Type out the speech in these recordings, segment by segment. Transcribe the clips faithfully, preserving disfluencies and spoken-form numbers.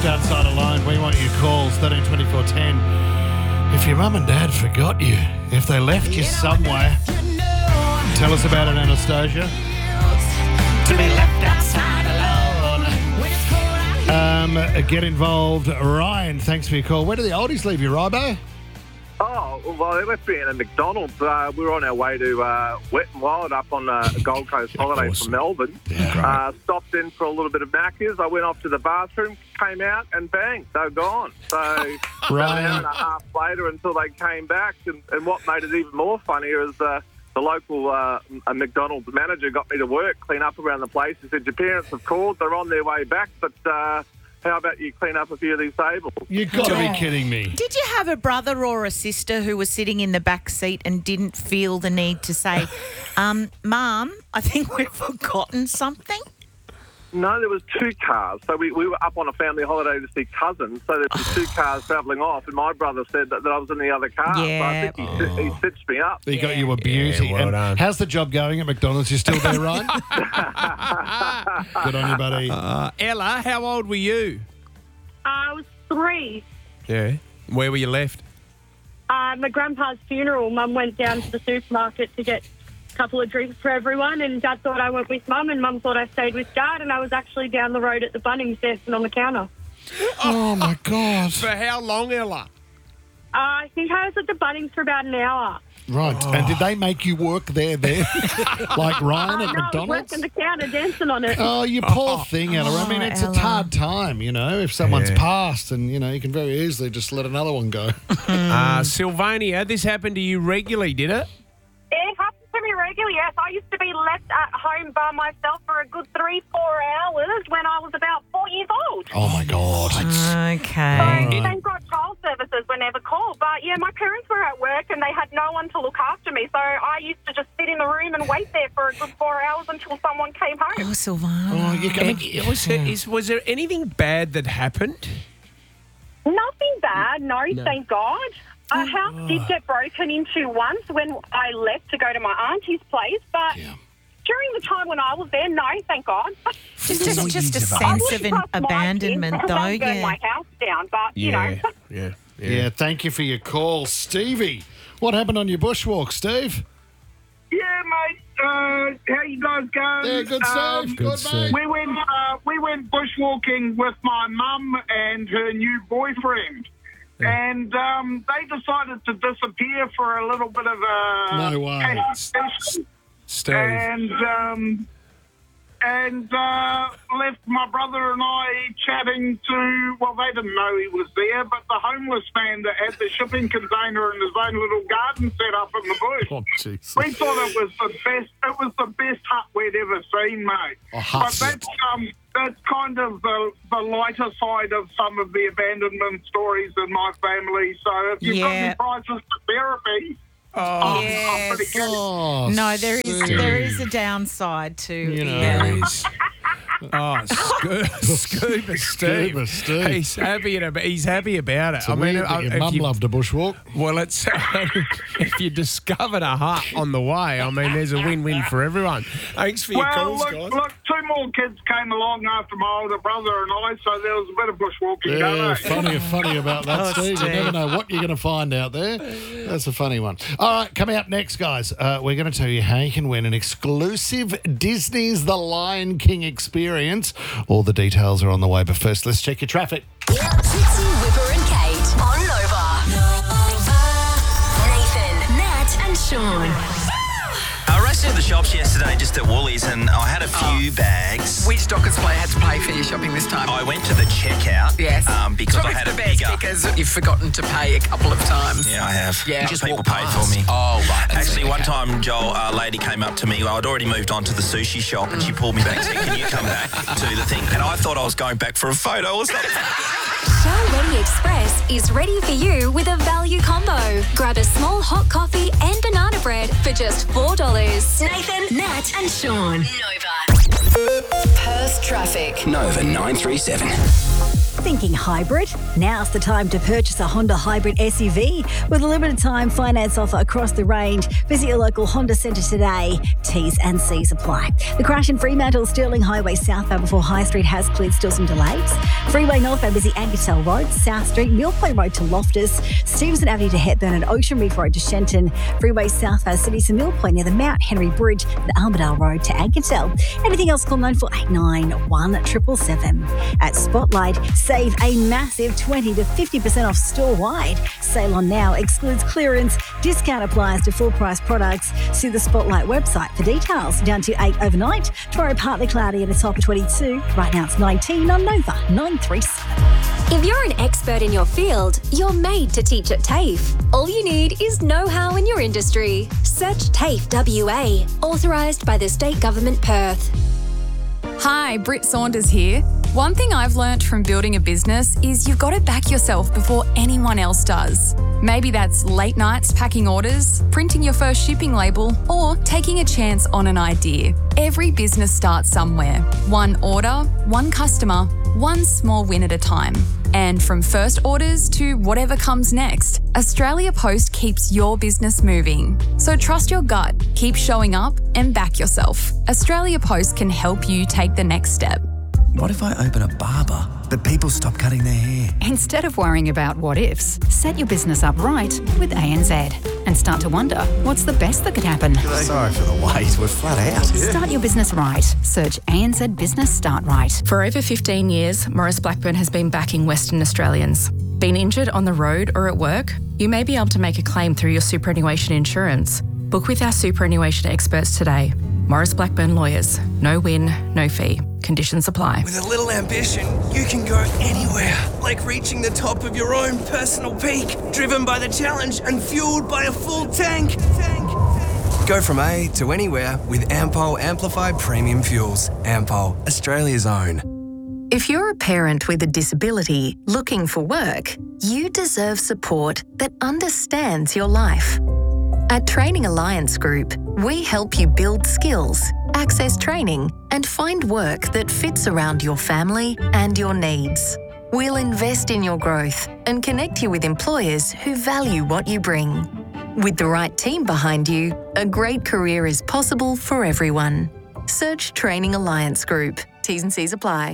Outside Alone, we want your calls, thirteen twenty-four ten. If your mum and dad forgot you, if they left you somewhere, tell us about it, Anastasia. To be left outside alone. Um, get involved. Ryan, thanks for your call. Where do the oldies leave you, Rybo? Oh, well, they left me in a McDonald's. Uh, we were on our way to uh, Wet n Wild up on a Gold Coast holiday awesome. from Melbourne. Yeah. Uh, stopped in for a little bit of Macca's. I went off to the bathroom, came out, and bang, they were gone. So about an hour and a half later until they came back. And, and what made it even more funnier is uh, the local uh, a McDonald's manager got me to work, clean up around the place. He said, your parents have called. They're on their way back, but... Uh, how about you clean up a few of these tables? You've got to be kidding me. Did you have a brother or a sister who was sitting in the back seat and didn't feel the need to say, um, Mum, I think we've forgotten something? No, there was two cars. So we, we were up on a family holiday to see cousins. So there was two cars travelling off, and my brother said that, that I was in the other car. Yeah. So I think he, he stitched me up. He got you a beauty. Yeah, well and done. how's the job going at McDonald's? You still there, Ryan? Good on you, buddy. Uh, Ella, how old were you? I was three. Yeah. Where were you left? Uh, my grandpa's funeral, Mum went down to the supermarket to get a couple of drinks for everyone, and Dad thought I went with Mum, and Mum thought I stayed with Dad, and I was actually down the road at the Bunnings dancing on the counter. Oh, my God. For how long, Ella? Uh, I think I was at the Bunnings for about an hour. Right. Oh. And did they make you work there then? Like Ryan Uh, at no, I was McDonald's? working the counter dancing on it. Oh, you poor thing, Ella. I mean, Oh, it's Ella. a hard time, you know, if someone's Yeah. passed and, you know, you can very easily just let another one go. Uh, Sylvania, this happened to you regularly, did it? It happened to me regularly, yes. I used to be left at home by myself for a good three, four hours when I was about four years old. Oh, my God. Okay. So thank God child services were never called. But, yeah, my parents were at work and they had no one to look after me. So I used to just sit in the room and wait there for a good four hours until someone came home. Oh, Sylvana. Oh, you I mean, can, was, there, is, was there anything bad that happened? Nothing bad, no, thank God. Our house did get broken into once when I left to go to my auntie's place, but Yeah. during the time when I was there, no, thank God. Just, just, just a Years of sense I of wouldn't an trust my abandonment, kids. though. I won't burn Yeah. my house down, but, you know. yeah, yeah. Yeah, thank you for your call. Stevie, what happened on your bushwalk, Steve? Yeah, mate. Uh, how you guys going? Yeah, good, Um, Steve. good, Good, Steve. mate. We went. Uh, we went bushwalking with my mum and her new boyfriend, and um, they decided to disappear for a little bit of a No way. session, Steve. and um, and uh, left my brother and I chatting to. Well, they didn't know he was there, but the homeless man that had the shipping container and his own little garden set up in the bush. Oh, Jesus. We thought it was the best. It was the best hut we'd ever seen, mate. Oh, huts. But that's um, that's kind of the the lighter side of some of the abandonment stories in my family. So if you've got Yeah. any prices for therapy, Oh, I'm Yes. pretty good. Oh, No, there is Steve. there is a downside to You know. yeah. there is. Oh, scuba, scuba Steve. Scuba Steve. He's happy, about, he's happy about it. It's weird that uh, your if mum you- loved a bushwalk. Well, it's if you discovered a hut on the way, I mean, there's a win-win for everyone. Thanks for your Well, calls, look, guys. look, two more kids came along after my older brother and I, so there was a bit of bushwalking Yeah, going. funny, funny about that, Oh, Steve. You Steve. never know what you're going to find out there. That's a funny one. All right, coming up next, guys, uh, we're going to tell you how you can win an exclusive Disney's The Lion King experience. All the details are on the way, but first, let's check your traffic. Trixie, Whipper and Kate on Nova. Nathan, Nat and Sean. I raced to the shops yesterday just at Woolies and I had a few bags. Which Dockers player had to pay for your shopping this time? I went to the checkout Yes. um, because Probably I had for a the best bigger... because you've forgotten to pay a couple of times. Yeah, I have. Yeah. Just Just people walk paid for past. me. Oh, right. That's Actually, it, one okay. time, Joel, a lady came up to me. I'd already moved on to the sushi shop and she pulled me back and said, can you come back to the thing? And I thought I was going back for a photo or something. Show Ready Express is ready for you with a value combo. Grab a small hot coffee and banana bread for just four dollars. Nathan, Nat and Sean. Nova. Perth traffic. Nova nine three seven. Thinking hybrid? Now's the time to purchase a Honda Hybrid S U V with a limited time finance offer across the range. Visit your local Honda Centre today. T's and C's apply. The crash in Fremantle Stirling Highway southbound before High Street has cleared, still some delays. Freeway northbound busy Angertell Road, South Street, Mill Point Road to Loftus, Stevenson Avenue to Hepburn and Ocean Reef Road to Shenton. Freeway southbound City to Mill Point near the Mount Henry Bridge and Armadale Road to Angertell. Anything else, call nine four eight nine, one seven seven seven. At Spotlight, save a massive twenty to fifty percent off store-wide. Sale on now excludes clearance. Discount applies to full-price products. See the Spotlight website for details. Down to eight overnight. Tomorrow partly cloudy and a top of twenty-two. Right now it's nineteen on Nova nine three seven. If you're an expert in your field, you're made to teach at TAFE. All you need is know-how in your industry. Search TAFE W A, authorised by the State Government Perth. Hi, Britt Saunders here. One thing I've learnt from building a business is you've got to back yourself before anyone else does. Maybe that's late nights packing orders, printing your first shipping label, or taking a chance on an idea. Every business starts somewhere. One order, one customer, one small win at a time. And from first orders to whatever comes next, Australia Post keeps your business moving. So trust your gut, keep showing up and back yourself. Australia Post can help you take the next step. What if I open a barber, but people stop cutting their hair? Instead of worrying about what ifs, set your business up right with A N Z and start to wonder what's the best that could happen. Sorry for the wait, we're flat out. Start your business right. Search A N Z Business Start Right. For over fifteen years, Morris Blackburn has been backing Western Australians. Been injured on the road or at work? You may be able to make a claim through your superannuation insurance. Book with our superannuation experts today. Morris Blackburn Lawyers. No win, no fee. Conditions apply. With a little ambition, you can go anywhere. Like reaching the top of your own personal peak, driven by the challenge and fueled by a full tank. tank. Go from A to anywhere with Ampol Amplified Premium Fuels. Ampol, Australia's own. If you're a parent with a disability looking for work, you deserve support that understands your life. At Training Alliance Group, we help you build skills, access training, and find work that fits around your family and your needs. We'll invest in your growth and connect you with employers who value what you bring. With the right team behind you, a great career is possible for everyone. Search Training Alliance Group. T's and C's apply.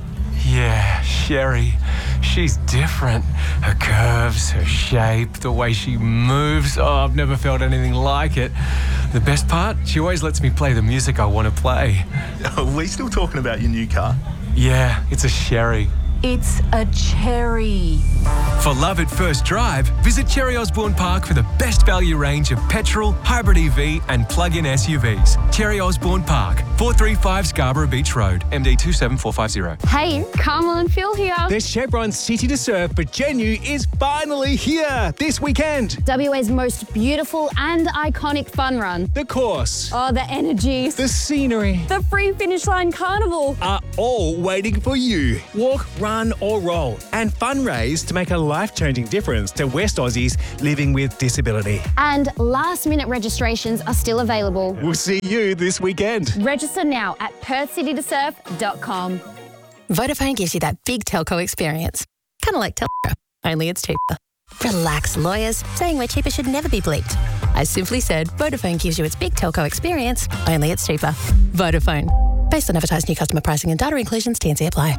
Yeah, Sherry. She's different. Her curves, her shape, the way she moves. Oh, I've never felt anything like it. The best part? She always lets me play the music I want to play. Are we still talking about your new car? Yeah, it's a Sherry. It's a cherry. For love at first drive, visit Cherry Osborne Park for the best value range of petrol, hybrid E V and plug-in S U Vs. Cherry Osborne Park, four thirty-five Scarborough Beach Road, M D two seven four five zero. Hey, Carmel and Phil here. There's Chevron City to Surf, but Genu is finally here this weekend. W A's most beautiful and iconic fun run. The course. Oh, the energy. The scenery. The free finish line carnival. Are all waiting for you. Walk, run or roll and fundraise to make a life-changing difference to West Aussies living with disability. And last-minute registrations are still available. We'll see you this weekend. Register now at perth city to surf dot com. Vodafone gives you that big telco experience. Kind of like Telco, only it's cheaper. Relax, lawyers. Saying we're cheaper should never be bleeped. I simply said Vodafone gives you its big telco experience, only it's cheaper. Vodafone. Based on advertised new customer pricing and data inclusions, T and C apply.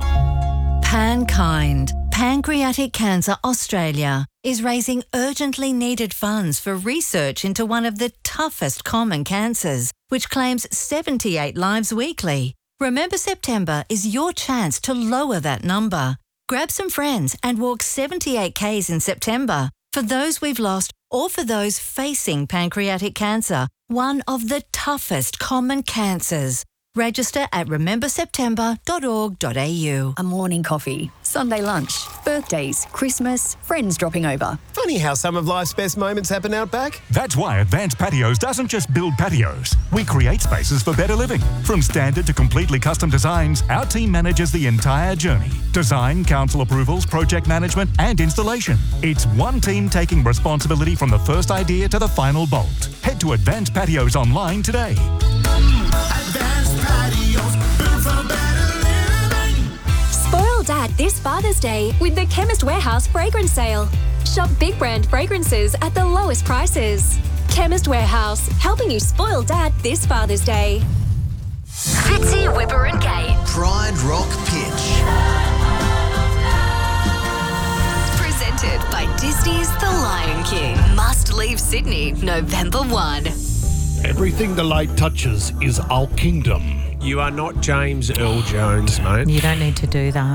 PanKind, Pancreatic Cancer Australia, is raising urgently needed funds for research into one of the toughest common cancers, which claims seventy-eight lives weekly. Remember September is your chance to lower that number. Grab some friends and walk seventy-eight kays in September for those we've lost or for those facing pancreatic cancer, one of the toughest common cancers. Register at remember september dot org dot a u. A morning coffee, Sunday lunch, birthdays, Christmas, friends dropping over. Funny how some of life's best moments happen out back. That's why Advanced Patios doesn't just build patios. We create spaces for better living. From standard to completely custom designs, our team manages the entire journey. Design, council approvals, project management, and installation. It's one team taking responsibility from the first idea to the final bolt. Head to Advanced Patios online today. Spoil Dad this Father's Day with the Chemist Warehouse fragrance sale. Shop big brand fragrances at the lowest prices. Chemist Warehouse, helping you spoil Dad this Father's Day. Fitzy, Whipper and Kate. Pride Rock Pitch. Sydney, November first. Everything the light touches is our kingdom. You are not James Earl Jones, mate. You don't need to do that.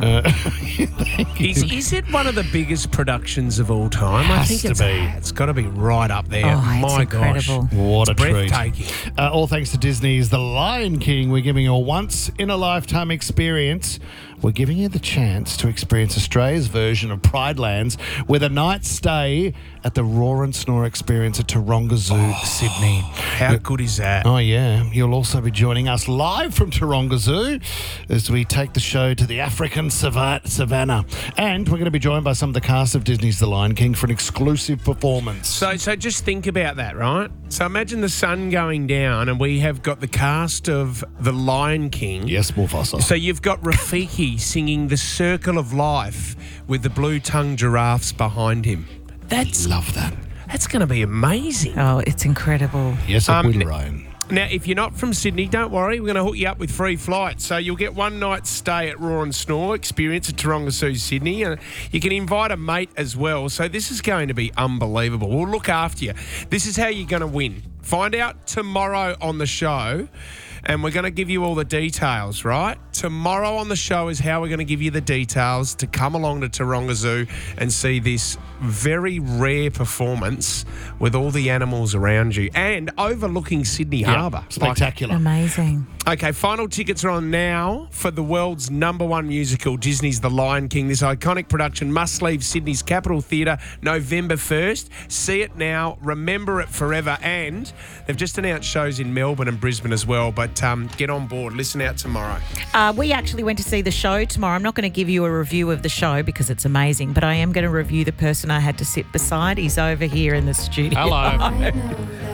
Uh, is, is it one of the biggest productions of all time? I Has think to it's, be. It's got to be right up there. Oh, it's My gosh. incredible. What It's a treat. breathtaking. Uh, all thanks to Disney's The Lion King. We're giving you a once-in-a-lifetime experience. We're giving you the chance to experience Australia's version of Pride Lands with a night's stay at the Roar and Snore Experience at Taronga Zoo, oh, Sydney. How good is that? Oh, yeah. You'll also be joining us live from Taronga Zoo as we take the show to the African sav- savannah. And we're going to be joined by some of the cast of Disney's The Lion King for an exclusive performance. So, so just think about that, right? So imagine the sun going down and we have got the cast of The Lion King. Yes, Mufasa. So you've got Rafiki singing The Circle of Life with the blue-tongued giraffes behind him. That's Love that. That's going to be amazing. Oh, it's incredible. Yes, it Um, will, n- Ryan. Now, if you're not from Sydney, don't worry. We're going to hook you up with free flights. So you'll get one night's stay at Roar and Snore Experience at Taronga Zoo, Sydney. And you can invite a mate as well. So this is going to be unbelievable. We'll look after you. This is how you're going to win. Find out tomorrow on the show. And we're going to give you all the details, right? Tomorrow on the show is how we're going to give you the details to come along to Taronga Zoo and see this very rare performance with all the animals around you and overlooking Sydney Yeah, Harbour. spectacular. Amazing. Okay, final tickets are on now for the world's number one musical, Disney's The Lion King. This iconic production must leave Sydney's Capitol Theatre November first. See it now, remember it forever. And they've just announced shows in Melbourne and Brisbane as well. But um, get on board, listen out tomorrow. Uh, we actually went to see the show tomorrow. I'm not going to give you a review of the show because it's amazing, but I am going to review the person I had to sit beside. He's over here in the studio. Hello.